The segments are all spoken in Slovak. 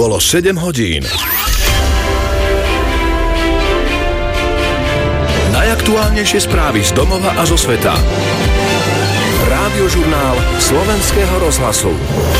Bolo 7 hodín. Najaktuálnejšie správy z domova a zo sveta. Rádiožurnál Slovenského rozhlasu.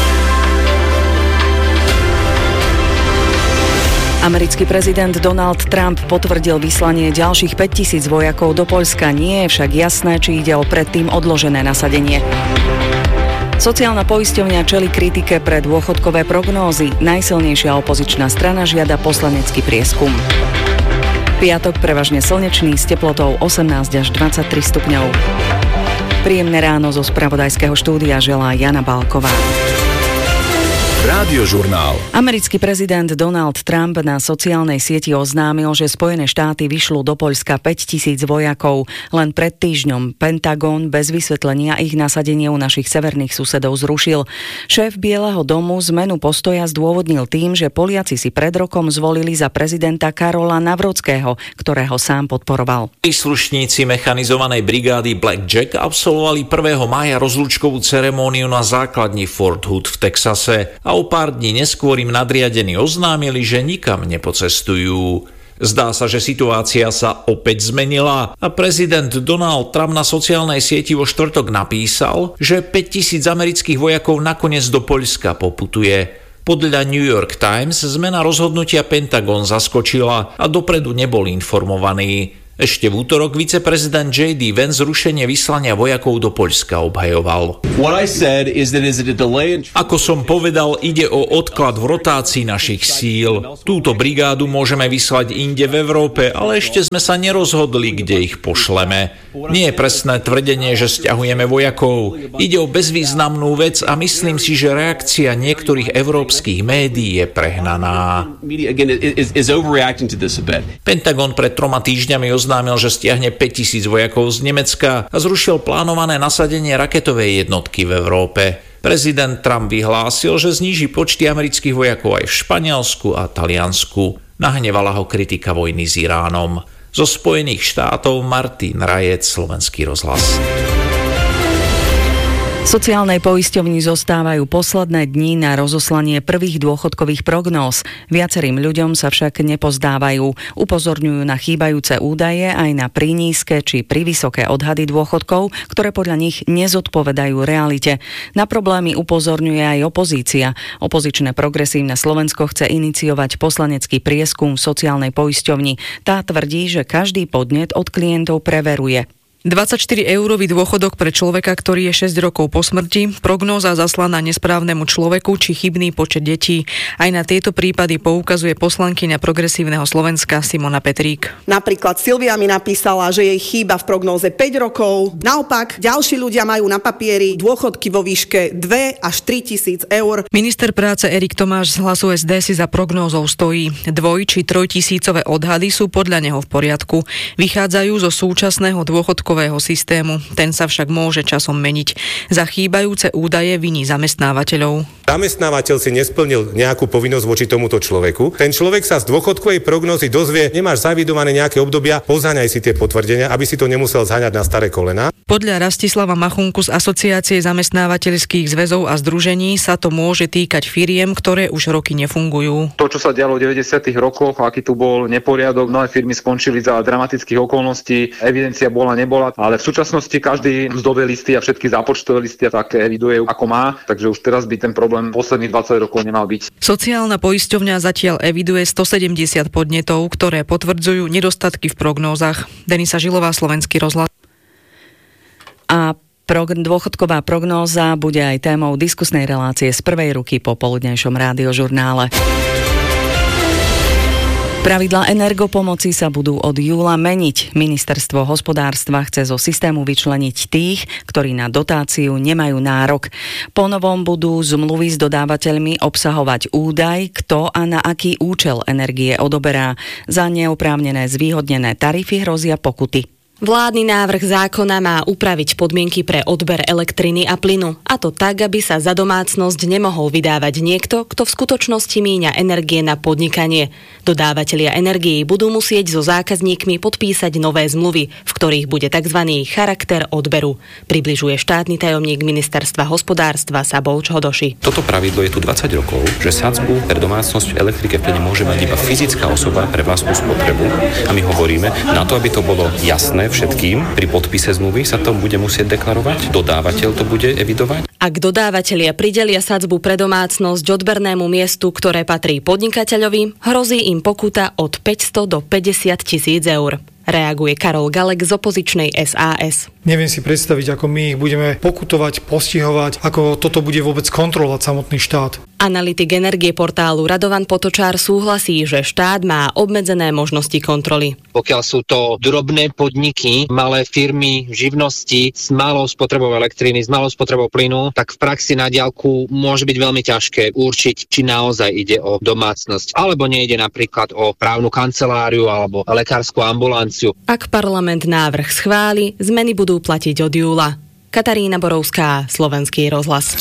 Americký prezident Donald Trump potvrdil vyslanie ďalších 5 000 vojakov do Poľska. Nie je však jasné, či ide o predtým odložené nasadenie. Sociálna poisťovňa čelí kritike pre dôchodkové prognózy. Najsilnejšia opozičná strana žiada poslanecký prieskum. Piatok prevažne slnečný s teplotou 18 až 23 stupňov. Príjemné ráno zo spravodajského štúdia želá Jana Bálková. Rádiožurnál. Americký prezident Donald Trump na sociálnej sieti oznámil, že Spojené štáty vyšľú do Poľska 5 000 vojakov. Len pred týždňom Pentagon bez vysvetlenia ich nasadenie u našich severných susedov zrušil. Šéf Bieleho domu zmenu postoja zdôvodnil tým, že Poliaci si pred rokom zvolili za prezidenta Karola Nawrockiho, ktorého sám podporoval. Príslušníci mechanizovanej brigády Black Jack absolvovali 1. mája rozlúčkovú ceremóniu na základni Fort Hood v Texase. A o pár dní neskôr im nadriadení oznámili, že nikam nepocestujú. Zdá sa, že situácia sa opäť zmenila a prezident Donald Trump na sociálnej sieti vo štvrtok napísal, že 5 000 amerických vojakov nakoniec do Poľska poputuje. Podľa New York Times zmena rozhodnutia Pentagon zaskočila a dopredu nebol informovaný. Ešte v útorok viceprezident J.D. Vance zrušenie vyslania vojakov do Poľska obhajoval. Ako som povedal, ide o odklad v rotácii našich síl. Túto brigádu môžeme vyslať inde v Európe, ale ešte sme sa nerozhodli, kde ich pošleme. Nie je presné tvrdenie, že sťahujeme vojakov. Ide o bezvýznamnú vec a myslím si, že reakcia niektorých európskych médií je prehnaná. Pentagon pred 3 týždňami oznámil, že stiahne 5 000 vojakov z Nemecka a zrušil plánované nasadenie raketovej jednotky v Európe. Prezident Trump vyhlásil, že zníži počty amerických vojakov aj v Španielsku a Taliansku. Nahnevala ho kritika vojny s Iránom. Zo Spojených štátov Martin Rajec, Slovenský rozhlas. Sociálnej poisťovni zostávajú posledné dni na rozoslanie prvých dôchodkových prognóz. Viacerým ľuďom sa však nepozdávajú. Upozorňujú na chýbajúce údaje aj na prinízke či privysoké odhady dôchodkov, ktoré podľa nich nezodpovedajú realite. Na problémy upozorňuje aj opozícia. Opozičné Progresívne Slovensko chce iniciovať poslanecký prieskum v sociálnej poisťovni. Tá tvrdí, že každý podnet od klientov preveruje. 24-eurový dôchodok pre človeka, ktorý je 6 rokov po smrti, prognóza zaslaná nesprávnemu človeku či chybný počet detí. Aj na tieto prípady poukazuje poslankyňa Progresívneho Slovenska Simona Petrík. Napríklad Silvia mi napísala, že jej chýba v prognóze 5 rokov. Naopak, ďalší ľudia majú na papieri dôchodky vo výške 2 až 3 000 eur. Minister práce Erik Tomáš z Hlasu SD si za prognózou stojí. 2 či 3 tisícové odhady sú podľa neho v poriadku. Vychádzajú zo súčasného dôchodku systému. Ten sa však môže časom meniť. Za chýbajúce údaje viní zamestnávateľov. Zamestnávateľ si nesplnil nejakú povinnosť voči tomuto človeku. Ten človek sa z dôchodkovej prognózy dozvie, nemáš zavidované nejaké obdobia, pozáňaj si tie potvrdenia, aby si to nemusel zháňať na staré kolená. Podľa Rastislava Machunku z Asociácie zamestnávateľských zväzov a združení sa to môže týkať firiem, ktoré už roky nefungujú. To, čo sa dialo v 90. rokoch, aký tu bol neporiadok, mnohé firmy skončili za dramatických okolností, evidencia nebola, ale v súčasnosti každý mzdové listy a všetky zápočtové listy tak eviduje ako má, takže už teraz by ten problém posledných 20 rokov nemal byť. Sociálna poisťovňa zatiaľ eviduje 170 podnetov, ktoré potvrdzujú nedostatky v prognózach. Denisa Žilová, Slovenský rozhlas. A dôchodková prognóza bude aj témou diskusnej relácie z prvej ruky po poludnejšom rádiožurnále. Pravidlá energopomoci sa budú od júla meniť. Ministerstvo hospodárstva chce zo systému vyčleniť tých, ktorí na dotáciu nemajú nárok. Po novom budú zmluvy s dodávateľmi obsahovať údaj, kto a na aký účel energie odoberá. Za neoprávnené zvýhodnené tarify hrozia pokuty. Vládny návrh zákona má upraviť podmienky pre odber elektriny a plynu. A to tak, aby sa za domácnosť nemohol vydávať niekto, kto v skutočnosti míňa energie na podnikanie. Dodávateľia energií budú musieť so zákazníkmi podpísať nové zmluvy, v ktorých bude tzv. Charakter odberu. Približuje štátny tajomník Ministerstva hospodárstva Szabolcs Hodoši. Toto pravidlo je tu 20 rokov, že sadzbu pre domácnosť v elektrike v plyne môže mať iba fyzická osoba pre vlastnú spotrebu. A my hovoríme, na to, aby to bolo jasné všetkým, pri podpise zmluvy sa to bude musieť deklarovať, dodávateľ to bude evidovať. Ak dodávateľia pridelia sadzbu pre domácnosť odbernému miestu, ktoré patrí podnikateľovi, hrozí im pokuta od 500 do 50 000 eur. Reaguje Karol Galek z opozičnej SAS. Neviem si predstaviť, ako my ich budeme pokutovať, postihovať, ako toto bude vôbec kontrolovať samotný štát. Analytik energie portálu Radovan Potočár súhlasí, že štát má obmedzené možnosti kontroly. Pokiaľ sú to drobné podniky, malé firmy, živnosti s malou spotrebou elektriny, s malou spotrebou plynu, tak v praxi na diaľku môže byť veľmi ťažké určiť, či naozaj ide o domácnosť, alebo nejde napríklad o právnu kanceláriu alebo lekárskú ambulanciu. Ak parlament návrh schváli, zmeny budú platiť od júla. Katarína Borovská, Slovenský rozhlas.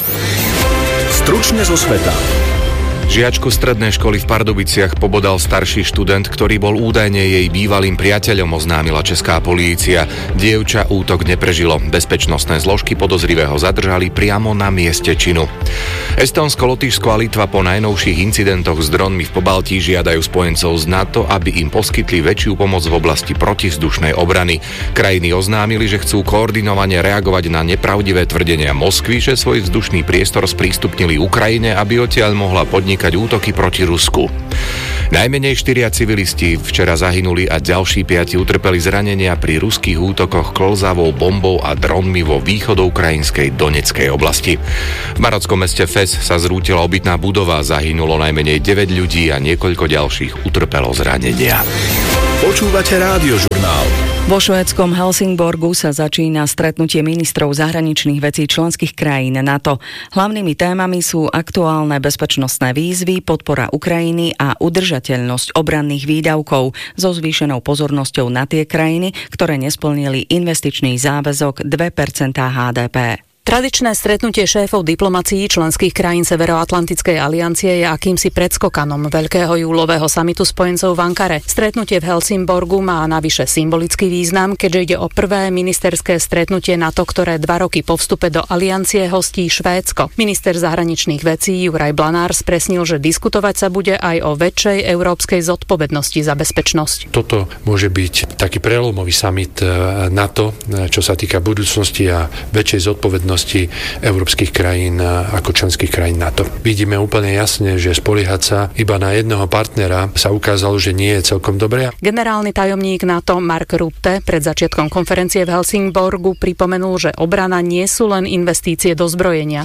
Stručne zo sveta. Žiačku strednej školy v Pardubiciach pobodal starší študent, ktorý bol údajne jej bývalým priateľom, oznámila česká polícia. Dievča útok neprežilo. Bezpečnostné zložky podozrivého zadržali priamo na mieste činu. Estónsko, Lotyšsko a Litva po najnovších incidentoch s dronmi v Pobaltí žiadajú spojencov z NATO, aby im poskytli väčšiu pomoc v oblasti protivzdušnej obrany. Krajiny oznámili, že chcú koordinovane reagovať na nepravdivé tvrdenia Moskvy, že svoj vzdušný priestor sprístupnili Ukrajine, aby odtiaľ mohla podnikať útoky proti Rusku. Najmenej 4 civilisti včera zahynuli a ďalší 5 utrpeli zranenia pri ruských útokoch klzavou bombou a dronmi vo východoukrajinskej Doneckej oblasti. V marockom meste Fes sa zrútila obytná budova, zahynulo najmenej 9 ľudí a niekoľko ďalších utrpelo zranenia. Počúvate Rádiožurnál. Vo švédskom Helsingborgu sa začína stretnutie ministrov zahraničných vecí členských krajín NATO. Hlavnými témami sú aktuálne bezpečnostné výzvy, podpora Ukrajiny a udržateľnosť obranných výdavkov so zvýšenou pozornosťou na tie krajiny, ktoré nesplnili investičný záväzok 2% HDP. Tradičné stretnutie šéfov diplomacií členských krajín Severoatlantickej aliancie je akýmsi predskokanom veľkého júlového samitu spojencov v Ankare. Stretnutie v Helsingborgu má navyše symbolický význam, keďže ide o prvé ministerské stretnutie NATO, ktoré 2 roky po vstupe do aliancie hostí Švédsko. Minister zahraničných vecí Juraj Blanár spresnil, že diskutovať sa bude aj o väčšej európskej zodpovednosti za bezpečnosť. Toto môže byť taký prelomový summit NATO, čo sa týka budúcnosti a väčšej zodpovednosti európskych krajín ako členských krajín NATO. Vidíme úplne jasne, že spoliehať sa iba na jedného partnera sa ukázalo, že nie je celkom dobré. Generálny tajomník NATO Mark Rutte pred začiatkom konferencie v Helsingborgu pripomenul, že obrana nie sú len investície do zbrojenia.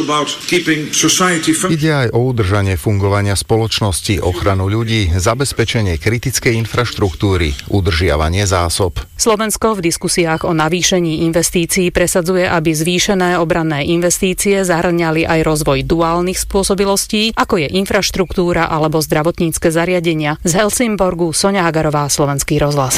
Ide aj o udržanie fungovania spoločnosti, ochranu ľudí, zabezpečenie kritickej infraštruktúry, udržiavanie zásob. Slovensko v diskusiách o navýšení investícií presadzuje, aby zvýšené obranné investície zahŕňali aj rozvoj duálnych spôsobilostí, ako je infraštruktúra alebo zdravotnícke zariadenia. Z Helsingborgu Soňa Hagarová, Slovenský rozhlas.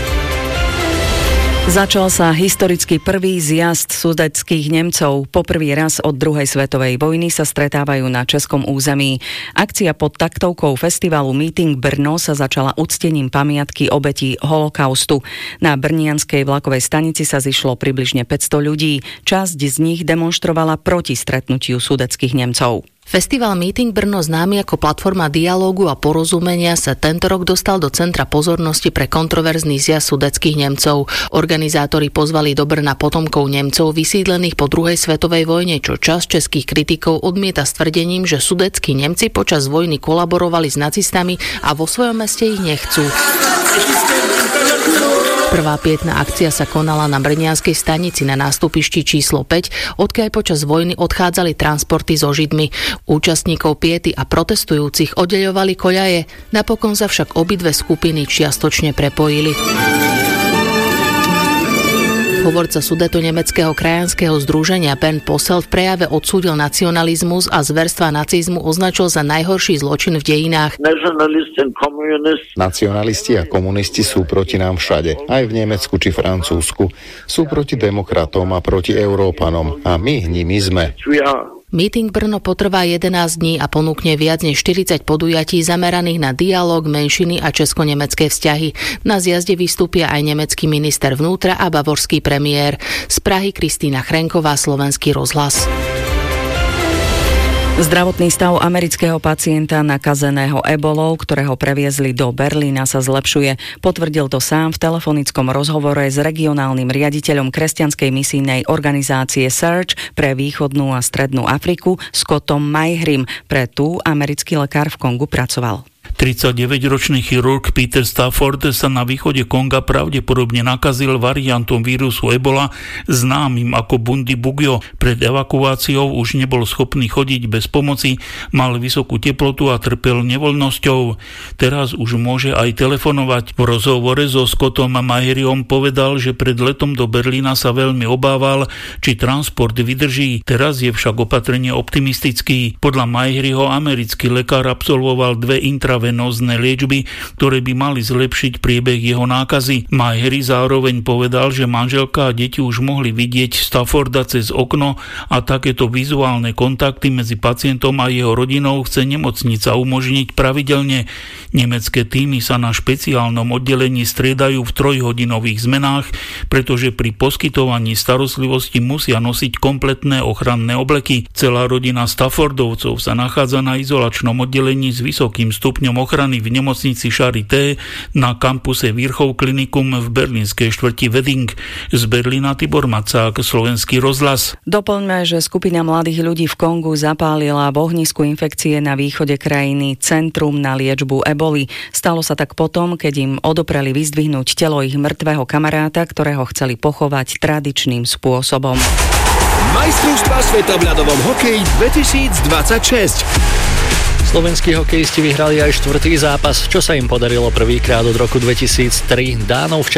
Začal sa historicky prvý zjazd sudetských Nemcov. Po prvý raz od druhej svetovej vojny sa stretávajú na českom území. Akcia pod taktovkou festivalu Meeting Brno sa začala uctením pamiatky obetí holokaustu. Na brnianskej vlakovej stanici sa zišlo približne 500 ľudí. Časť z nich demonstrovala proti stretnutiu sudetských Nemcov. Festival Meeting Brno, známy ako platforma dialógu a porozumenia, sa tento rok dostal do centra pozornosti pre kontroverzný zjazd sudetských Nemcov. Organizátori pozvali do Brna potomkov Nemcov vysídlených po druhej svetovej vojne, čo časť českých kritikov odmieta s tvrdením, že sudetskí Nemci počas vojny kolaborovali s nacistami a vo svojom meste ich nechcú. Prvá pietná akcia sa konala na brnianskej stanici na nástupišti číslo 5, odkiaľ počas vojny odchádzali transporty so Židmi. Účastníkov piety a protestujúcich oddeľovali koľaje, napokon sa však obidve skupiny čiastočne prepojili. Hovorca Sudetonemeckého krajanského združenia Bernd Posselt v prejave odsúdil nacionalizmus a zverstva nacizmu označil za najhorší zločin v dejinách. Nacionalisti a komunisti sú proti nám všade, aj v Nemecku či Francúzsku. Sú proti demokratom a proti Európanom a my nimi sme. Meeting Brno potrvá 11 dní a ponúkne viac než 40 podujatí zameraných na dialóg, menšiny a česko-nemecké vzťahy. Na zjazde vystúpia aj nemecký minister vnútra a bavorský premiér. Z Prahy Kristýna Chrenková, Slovenský rozhlas. Zdravotný stav amerického pacienta nakazeného ebolou, ktorého previezli do Berlína, sa zlepšuje. Potvrdil to sám v telefonickom rozhovore s regionálnym riaditeľom kresťanskej misijnej organizácie Search pre východnú a strednú Afriku Scottom Mayhrim. Pre tú americký lekár v Kongu pracoval. 39-ročný chirurg Peter Stafford sa na východe Konga pravdepodobne nakazil variantom vírusu Ebola známym ako Bundibugyo. Pred evakuáciou už nebol schopný chodiť bez pomoci, mal vysokú teplotu a trpel nevoľnosťou. Teraz už môže aj telefonovať. V rozhovore so Scottom Mayhriom povedal, že pred letom do Berlína sa veľmi obával, či transport vydrží. Teraz je však opatrne optimistický. Podľa Mayhriho americký lekár absolvoval 2 intravenózne liečby, ktoré by mali zlepšiť priebeh jeho nákazy. Mayhri zároveň povedal, že manželka a deti už mohli vidieť Stafforda cez okno a takéto vizuálne kontakty medzi pacientom a jeho rodinou chce nemocnica umožniť pravidelne. Nemecké týmy sa na špeciálnom oddelení striedajú v 3-hodinových zmenách, pretože pri poskytovaní starostlivosti musia nosiť kompletné ochranné obleky. Celá rodina Staffordovcov sa nachádza na izolačnom oddelení s vysokým stupňom ochrany v nemocnici Charité na kampuse Virchow Klinikum v berlínskej štvrti Wedding. Z Berlína Tibor Macák, Slovenský rozhlas. Doplňme, že skupina mladých ľudí v Kongu zapálila v ohnisku infekcie na východe krajiny centrum na liečbu eboli. Stalo sa tak potom, keď im odopreli vyzdvihnúť telo ich mŕtvého kamaráta, ktorého chceli pochovať tradičným spôsobom. Majstrovstvá sveta v ľadovom hokeji 2026. Slovenskí hokejisti vyhrali aj 4. zápas, čo sa im podarilo prvýkrát od roku 2003. Dánov